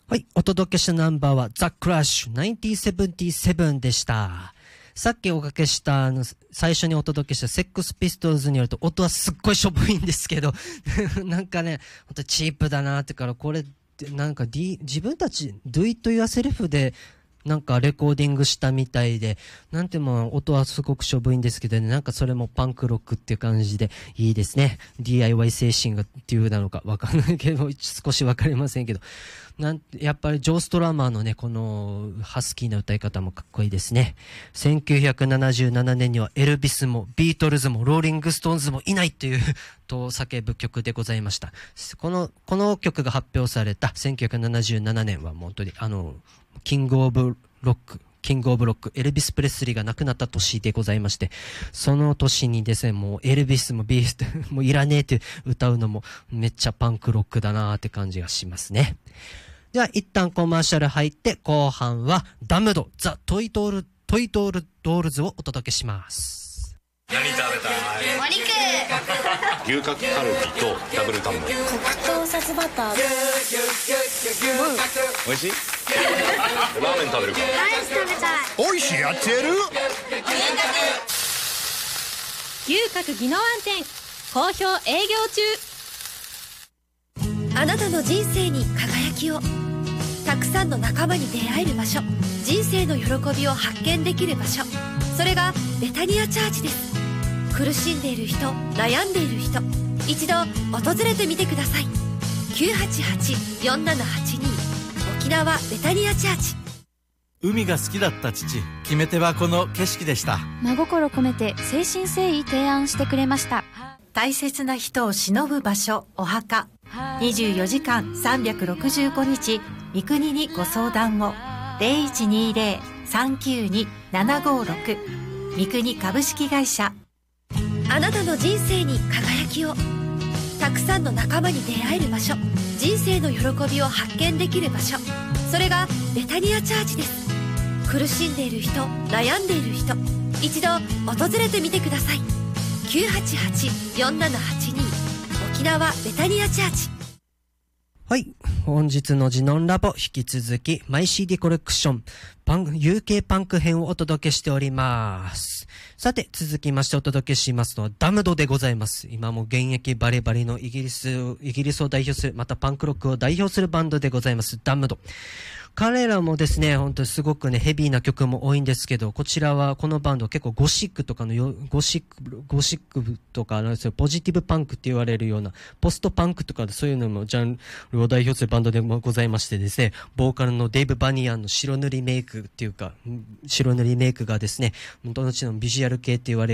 はい、お届けしたナンバーはザ・クラッシュ1977でした。さっきおかけした最初にお届けしたセックスピストルズによると音はすっごいしょぼいんですけどなんかね、ほんとチープだなってから、これなんか、自分たち Do It Yourself でなんかレコーディングしたみたいで、なんても音はすごくしょぼいんですけどね、なんかそれもパンクロックっていう感じでいいですね。 DIY 精神がっていうなのかわかんないけど、少しわかりませんけど、やっぱりジョー・ストラマーのね、このハスキーな歌い方もかっこいいですね。1977年にはエルビスもビートルズもローリング・ストーンズもいないというと叫ぶ曲でございました。この曲が発表された1977年は本当にキングオブロック、エルビス・プレスリーが亡くなった年でございまして、その年にですね、もうエルビスもビーストもういらねえって歌うのもめっちゃパンクロックだなーって感じがしますね。では一旦コマーシャル入って、後半はダムドザ・トイドールドールズをお届けします。 何食べたい？ お肉。 牛角カルビとダブルタンボ。 黒糖サツバター。 美味しい？ラーメン食べるか？ ライス食べたい。 おいしいやつやる？ 牛角宜野湾店好評営業中。 あなたの人生に輝きを、たくさんの仲間に出会える場所、人生の喜びを発見できる場所、それがベタニアチャーチです。苦しんでいる人、悩んでいる人、一度訪れてみてください。 988-4782 沖縄ベタニアチャーチ。 海が好きだった父、決め手はこの景色でした。 真心込めて誠心誠意提案してくれました。 大切な人を偲ぶ場所、お墓。24時間365日三国にご相談を。 0120-392-756 三国株式会社。 あなたの人生に輝きを、たくさんの仲間に出会える場所、人生の喜びを発見できる場所、それがベタニアチャーチです。苦しんでいる人、悩んでいる人、一度訪れてみてください。 988-4782 沖縄ベタニアチャーチ。 はい。本日のジノンラボ、引き続き、マイ CD コレクション、UK パンク編をお届けしております。さて、続きましてお届けしますのは、ダムドでございます。今も現役バリバリのイギリスを代表する、またパンクロックを代表するバンドでございます。ダムド。彼らもですね、本当にすごくね、ヘビーな曲も多いんですけど、このバンド結構ゴシックとかのゴシックとか、ポジティブパンクって言われるような、ポストパンクとかそういうのもジャンルを代表するバンドでもございましてですね、ボーカルのデイブ・バニアンの白塗りメイクがですね、後のビジュアル系って言われる